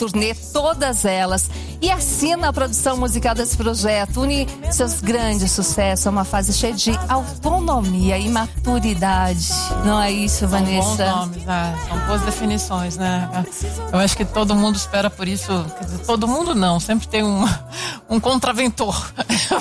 turnê Todas Elas e assina a produção musical desse projeto. Une seus grandes sucessos a uma fase cheia de autonomia e maturidade. Não é isso, Vanessa? São bons nomes, são boas definições, né? Eu acho que todo mundo espera por isso. Quer dizer, todo mundo não, sempre tem um contraventor.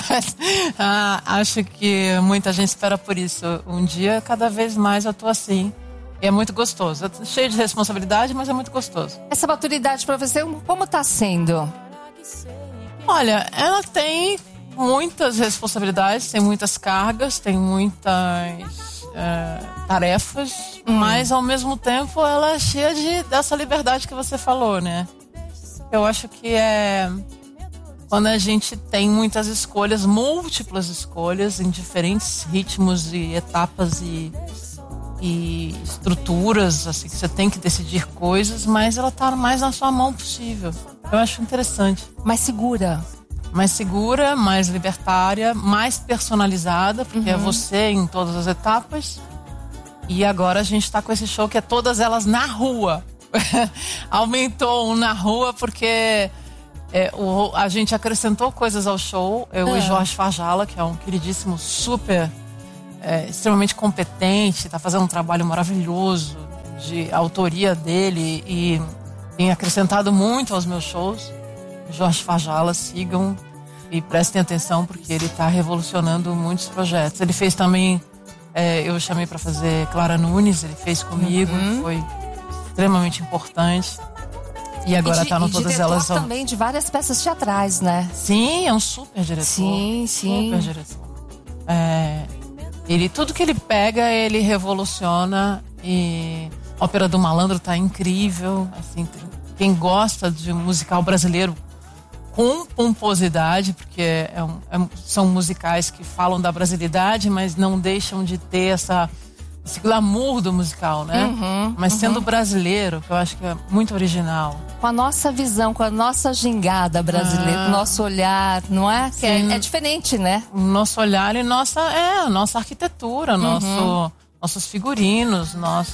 Acho que muita gente espera por isso. Um dia, cada vez mais eu tô assim. E é muito gostoso. É cheio de responsabilidade, mas é muito gostoso. Essa maturidade pra você, como tá sendo? Olha, ela tem muitas responsabilidades, tem muitas cargas, tem muitas tarefas, mas ao mesmo tempo ela é cheia dessa liberdade que você falou, né? Eu acho que quando a gente tem muitas escolhas, múltiplas escolhas em diferentes ritmos e etapas e estruturas, assim, que você tem que decidir coisas, mas ela tá mais na sua mão possível. Eu acho interessante. Mais segura. Mais segura, mais libertária, mais personalizada, porque é você em todas as etapas. E agora a gente tá com esse show que é Todas Elas na Rua. Aumentou na rua porque a gente acrescentou coisas ao show. Eu e Jorge Fajala, que é um queridíssimo, super extremamente competente, está fazendo um trabalho maravilhoso de autoria dele e tem acrescentado muito aos meus shows. Jorge Fajala, sigam e prestem atenção porque ele está revolucionando muitos projetos. Ele fez também, eu chamei para fazer Clara Nunes, ele fez comigo, foi extremamente importante. E agora está no Todas Elas. Também de várias peças teatrais, né? Sim, é um super diretor. Sim. Super diretor. Tudo que ele pega, ele revoluciona. E a Ópera do Malandro tá incrível. Assim, quem gosta de musical brasileiro com pomposidade, porque são musicais que falam da brasilidade, mas não deixam de ter esse glamour do musical, né? Mas sendo brasileiro, que eu acho que é muito original. Com a nossa visão, com a nossa gingada brasileira, com o nosso olhar, não é? Que é diferente, né? O nosso olhar e nossa arquitetura, nossos figurinos,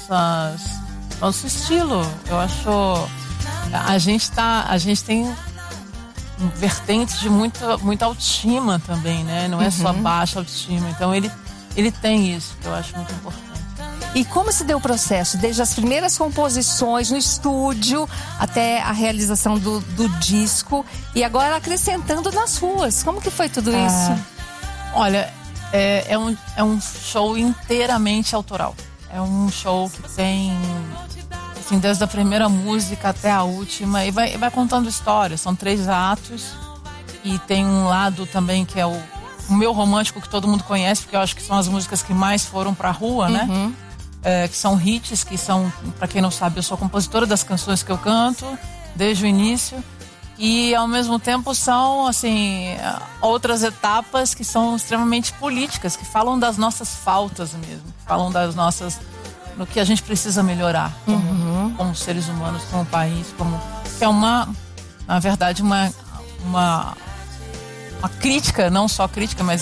nosso estilo. Eu acho... A gente tem vertentes de muita autoestima também, né? Não é só baixa autoestima. Então ele tem isso, que eu acho muito importante. E como se deu o processo? Desde as primeiras composições no estúdio até a realização do disco e agora acrescentando nas ruas. Como que foi tudo isso? Olha, é um show inteiramente autoral. É um show que tem, assim, desde a primeira música até a última e vai contando histórias. São 3 atos e tem um lado também que é o meu romântico, que todo mundo conhece, porque eu acho que são as músicas que mais foram pra rua, né? Que são hits, que são, pra quem não sabe, eu sou compositora das canções que eu canto desde o início. E ao mesmo tempo são, assim, outras etapas que são extremamente políticas, que falam das nossas faltas mesmo, falam no que a gente precisa melhorar como seres humanos, como país, que é na verdade, uma crítica, não só crítica, mas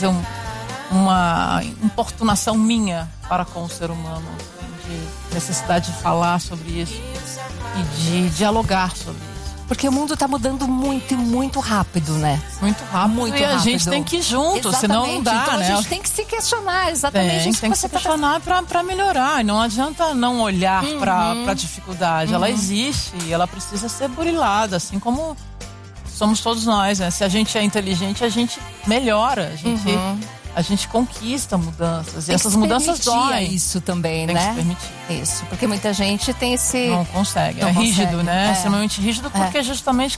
uma importunação minha para com o ser humano, de necessidade de falar sobre isso e de dialogar sobre isso. Porque o mundo está mudando muito e muito rápido, né? Muito rápido. Muito e rápido. A gente tem que ir junto, senão não dá, então né? A gente tem que se questionar, exatamente. Tem que se questionar para melhorar. E não adianta não olhar para a dificuldade. Ela existe e ela precisa ser burilada, assim como somos todos nós, né? Se a gente é inteligente, a gente melhora, a gente conquista mudanças. E essas mudanças doem. Isso também, tem né? Que se permitir. Isso, porque muita gente tem esse... Não consegue. É rígido, né? É extremamente rígido porque justamente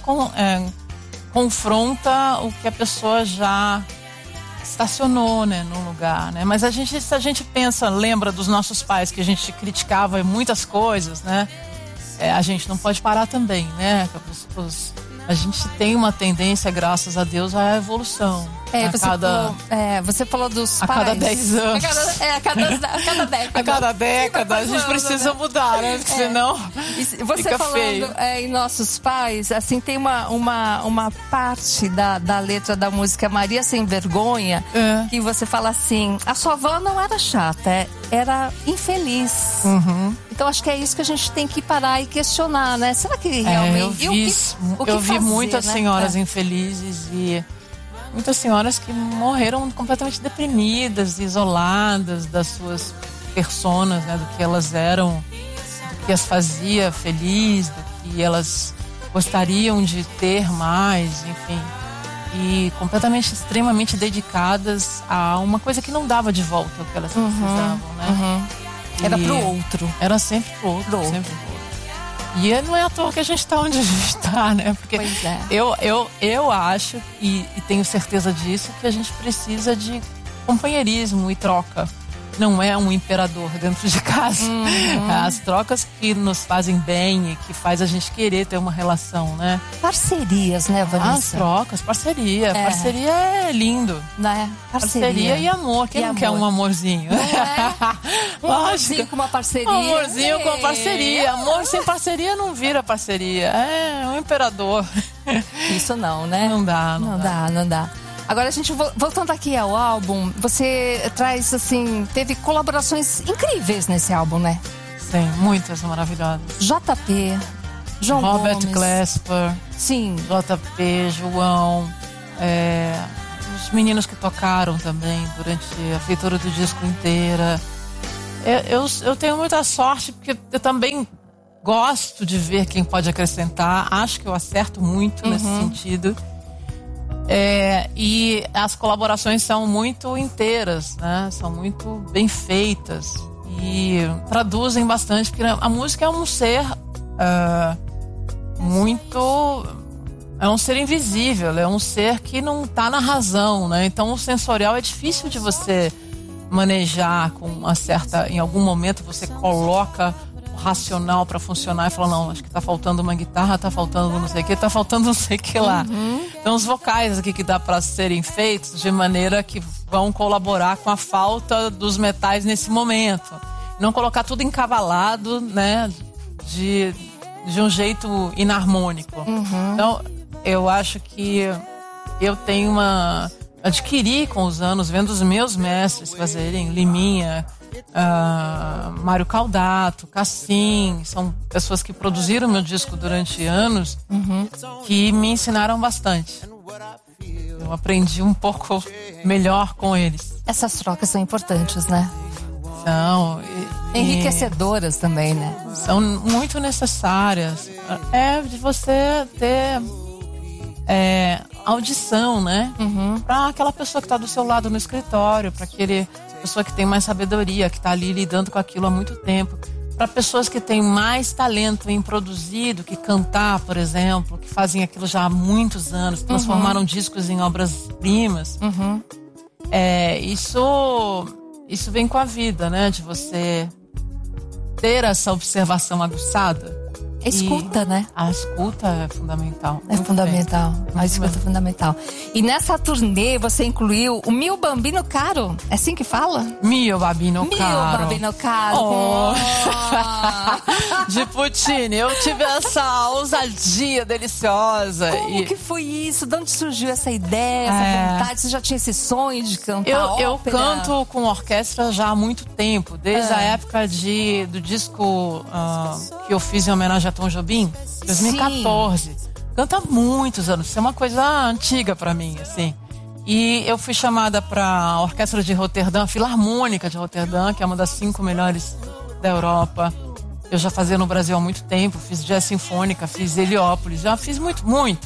confronta o que a pessoa já estacionou, né, no lugar, né? Mas se a gente pensa, lembra dos nossos pais que a gente criticava em muitas coisas, né? A gente não pode parar também, né? A gente tem uma tendência, graças a Deus, à evolução. Você falou dos a pais. Cada 10 anos. A cada década. A cada década a gente precisa mudar, né? Porque senão você fica falando feio. Em nossos pais, assim, tem uma parte da letra da música Maria Sem Vergonha, que você fala assim, a sua avó não era chata, era infeliz. Então acho que é isso que a gente tem que parar e questionar, né? Será que realmente... Eu vi muitas senhoras infelizes e muitas senhoras que morreram completamente deprimidas, isoladas das suas personas, né? Do que elas eram, do que as fazia feliz, do que elas gostariam de ter mais, enfim. E completamente, extremamente dedicadas a uma coisa que não dava de volta o que elas precisavam, né? Era pro outro. Era sempre pro outro, sempre pro outro. E não é à toa que a gente está onde a gente está, né? Porque pois é. eu acho, e tenho certeza disso, que a gente precisa de companheirismo e troca. Não é um imperador dentro de casa. As trocas que nos fazem bem e que faz a gente querer ter uma relação, né? Parcerias, né, Vanessa? As trocas, parceria. Parceria é lindo. Né? Parceria e amor. Quem não quer um amorzinho? Um amorzinho com uma parceria. Um amorzinho com uma parceria. Amor sem parceria não vira parceria. É um imperador. Isso não, né? Não dá. Agora, a gente, voltando aqui ao álbum, você traz, assim, teve colaborações incríveis nesse álbum, né? Sim, muitas maravilhosas. JP, João Robert Gomes. Glasper. Sim. JP, João. Os meninos que tocaram também durante a feitura do disco inteira. Eu tenho muita sorte, porque eu também gosto de ver quem pode acrescentar. Acho que eu acerto muito nesse sentido. E as colaborações são muito inteiras, né? São muito bem feitas e traduzem bastante, porque a música é um ser é um ser invisível, é um ser que não está na razão, né? Então o sensorial é difícil de você manejar com uma certa... Em algum momento você coloca racional para funcionar e falar, não, acho que tá faltando uma guitarra, tá faltando não sei o que, tá faltando não sei o que lá. Então os vocais aqui que dá para serem feitos de maneira que vão colaborar com a falta dos metais nesse momento. Não colocar tudo encavalado, né, de um jeito inarmônico. Então eu acho que eu tenho adquiri com os anos, vendo os meus mestres fazerem, Liminha, Mário Caldato, Cassim, são pessoas que produziram meu disco durante anos, que me ensinaram bastante. Eu aprendi um pouco melhor com eles. Essas trocas são importantes, né? São enriquecedoras também, né? São muito necessárias. É de você ter audição, né? Para aquela pessoa que está do seu lado no escritório, para aquele pessoa que tem mais sabedoria, que está ali lidando com aquilo há muito tempo, para pessoas que têm mais talento em produzir do que cantar, por exemplo, que fazem aquilo já há muitos anos, transformaram discos em obras-primas. Isso vem com a vida, né? De você ter essa observação aguçada. Escuta, né? A escuta é fundamental. É fundamental. A escuta é fundamental. E nessa turnê você incluiu o Mio Bambino Caro. É assim que fala? Mio Bambino Caro. Mio Bambino Caro. De Puccini. Eu tive essa ousadia deliciosa. Como que foi isso? De onde surgiu essa ideia, essa vontade? Você já tinha esse sonho de cantar ópera? Eu canto com orquestra já há muito tempo. Desde a época do disco que eu fiz em homenagem a Tom Jobim, 2014. Sim. Canta há muitos anos. Isso é uma coisa antiga pra mim, assim. E eu fui chamada pra Orquestra de Roterdã, Filarmônica de Roterdã, que é uma das 5 melhores da Europa. Eu já fazia no Brasil há muito tempo. Fiz jazz sinfônica, fiz Heliópolis. Já fiz muito.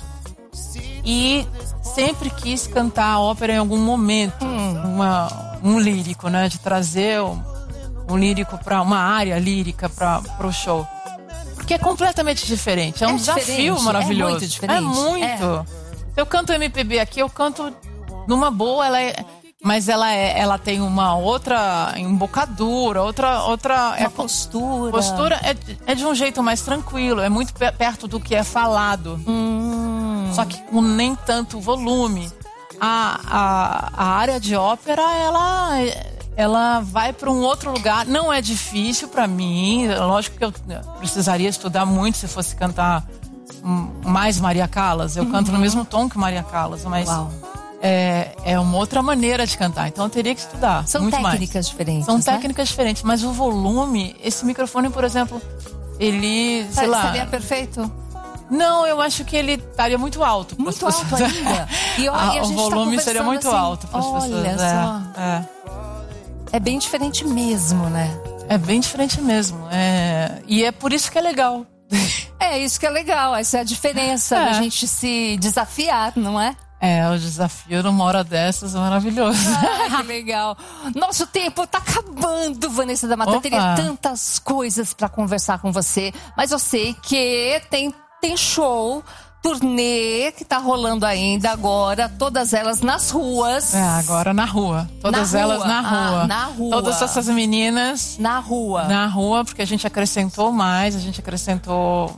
E sempre quis cantar ópera em algum momento. Um lírico, né? De trazer um lírico pra uma área lírica pro show. Que é completamente diferente. É um desafio maravilhoso. É muito diferente. É muito. Se eu canto MPB aqui, eu canto numa boa, mas ela tem uma outra embocadura, outra postura. Postura é de um jeito mais tranquilo, é muito perto do que é falado. Só que com nem tanto volume. A área de ópera, ela vai para um outro lugar. Não é difícil para mim. Lógico que eu precisaria estudar muito se fosse cantar mais Maria Callas. Eu canto no mesmo tom que Maria Callas, mas é uma outra maneira de cantar. Então eu teria que estudar. São muito técnicas mais. diferentes. São né? técnicas diferentes, mas o volume, esse microfone, por exemplo, ele, sei lá. Seria perfeito? Não, eu acho que ele estaria muito alto. Muito alto ainda. E a gente o volume tá seria muito assim, alto para as pessoas. Olha só. É bem diferente mesmo, né? É bem diferente mesmo. E é por isso que é legal. É isso que é legal. Essa é a diferença da gente se desafiar, não é? O desafio numa hora dessas é maravilhoso. Que legal. Nosso tempo tá acabando, Vanessa da Mata. Eu teria tantas coisas para conversar com você, mas eu sei que tem show, turnê que tá rolando ainda agora, todas elas nas ruas. Agora na rua. Todas elas na rua. Na rua. Todas essas meninas na rua. Na rua, porque a gente acrescentou mais, a gente acrescentou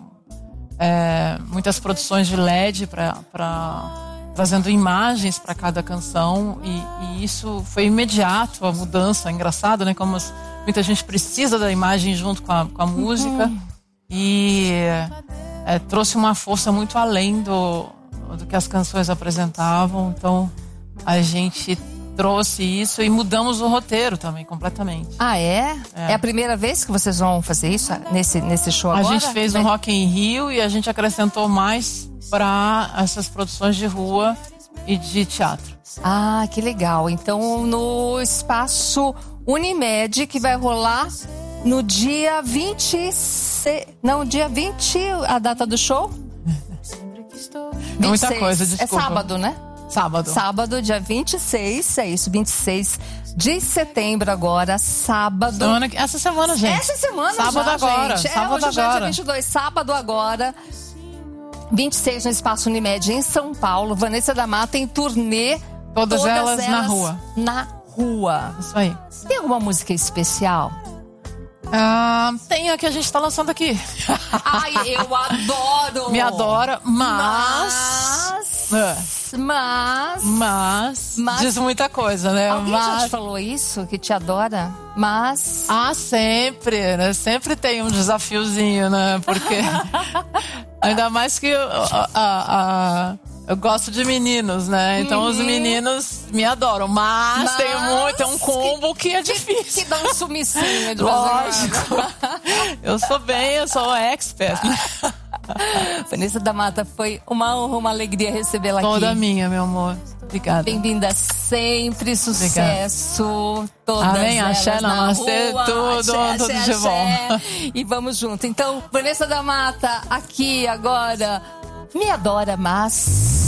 muitas produções de LED trazendo imagens para cada canção e isso foi imediato, a mudança. É engraçado, né? Como muita gente precisa da imagem junto com a música e trouxe uma força muito além do que as canções apresentavam. Então a gente trouxe isso e mudamos o roteiro também completamente. É a primeira vez que vocês vão fazer isso nesse show agora? A gente fez um Rock in Rio e a gente acrescentou mais para essas produções de rua e de teatro. Que legal. Então, no espaço Unimed, que vai rolar no dia 26... Não, dia 20, a data do show? 26. Muita coisa, desculpa. É sábado, né? Sábado, dia 26, é isso, 26 de setembro agora, sábado. Essa semana, gente. Essa semana sábado já, agora. gente. Sábado hoje agora. É dia 22, sábado agora. 26 no Espaço Unimed em São Paulo. Vanessa da Mata em turnê. Todas elas na rua. Na rua. Isso aí. Tem alguma música especial? Tem a que a gente tá lançando aqui. Eu adoro! Me adora, mas diz muita coisa, né? Alguém já te falou isso, que te adora? Mas... sempre, né? Sempre tem um desafiozinho, né? Porque... ainda mais que eu gosto de meninos, né? Então os meninos me adoram. Mas tem um combo que é difícil. Que dá um sumicinho de Lógico. Eu sou expert. Vanessa da Mata, foi uma honra, uma alegria recebê-la aqui. Toda minha, meu amor. Obrigada. Bem-vinda sempre, sucesso. Obrigada. Todas Amém, elas axé, namastê, rua, tudo de bom. E vamos junto. Então, Vanessa da Mata, aqui agora. Me adora, mas...